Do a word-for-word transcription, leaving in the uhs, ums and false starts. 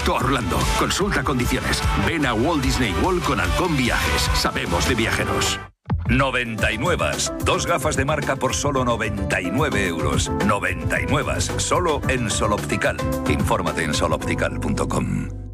directo a Orlando. Consulta condiciones. Ven a Walt Disney World con Halcón Viajes. Sabemos de viajeros. noventa y nueve. Dos gafas de marca por solo noventa y nueve euros. noventa y nueve. Solo en Sol Optical. Infórmate en sol optical punto com.